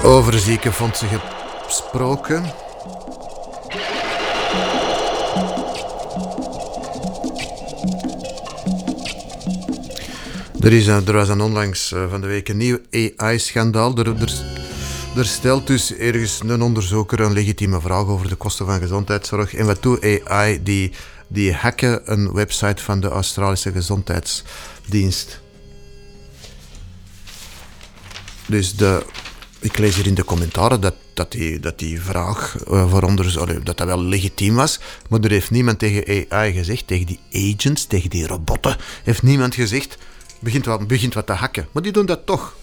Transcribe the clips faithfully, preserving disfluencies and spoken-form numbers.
Over ziekenfondsen gesproken. Er, is een, er was een onlangs uh, van de week een nieuw A I-schandaal. Er, er, er stelt dus ergens een onderzoeker een legitieme vraag over de kosten van gezondheidszorg. En wat doet A I? Die, die hacken een website van de Australische gezondheidsdienst. Dus de... Ik lees hier in de commentaren dat, dat, die, dat die vraag uh, voor onderzoek, dat dat wel legitiem was, maar er heeft niemand tegen A I gezegd, tegen die agents, tegen die robotten, heeft niemand gezegd, begint wat, begint wat te hakken. Maar die doen dat toch.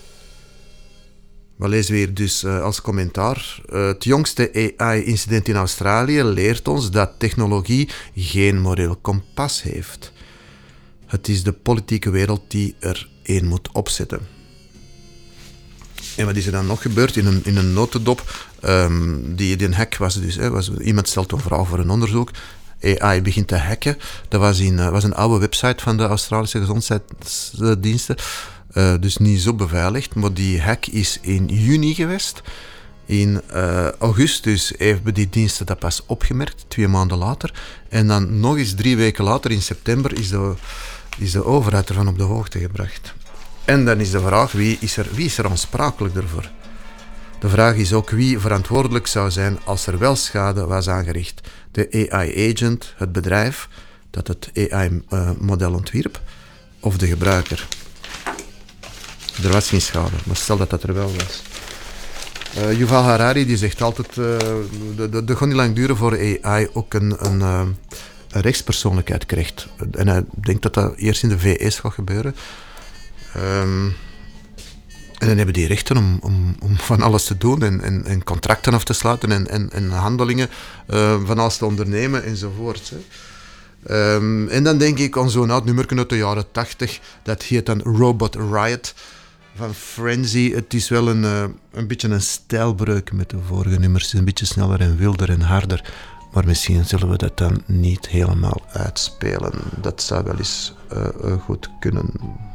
We lezen weer dus uh, als commentaar. Uh, het jongste A I-incident in Australië leert ons dat technologie geen moreel kompas heeft. Het is de politieke wereld die er één moet opzetten. En wat is er dan nog gebeurd? In een, in een notendop, um, die, die hack was dus, hè, was, iemand stelt een vraag voor een onderzoek, A I begint te hacken. Dat was, in, uh, was een oude website van de Australische gezondheidsdiensten, uh, dus niet zo beveiligd, maar die hack is in juni geweest. In uh, augustus hebben die diensten dat pas opgemerkt, twee maanden later. En dan nog eens drie weken later, in september, is de, is de overheid ervan op de hoogte gebracht. En dan is de vraag, wie is er, wie is er aansprakelijk ervoor? De vraag is ook wie verantwoordelijk zou zijn als er wel schade was aangericht. De A I-agent, het bedrijf dat het A I-model uh, ontwierp, of de gebruiker. Er was geen schade, maar stel dat dat er wel was. Uh, Yuval Harari die zegt altijd, uh, de, de, de gaat niet lang duren voor A I ook een, een, uh, een rechtspersoonlijkheid krijgt. En hij denkt dat dat eerst in de V S gaat gebeuren. Um, en dan hebben die rechten om, om, om van alles te doen en, en, en contracten af te sluiten en, en, en handelingen uh, van alles te ondernemen enzovoort. Hè. Um, en dan denk ik aan zo'n oud nummer uit de jaren tachtig, dat heet dan Robot Riot van Frenzy. Het is wel een, uh, een beetje een stijlbreuk met de vorige nummers. Het is een beetje sneller en wilder en harder. Maar misschien zullen we dat dan niet helemaal uitspelen. Dat zou wel eens uh, uh, goed kunnen.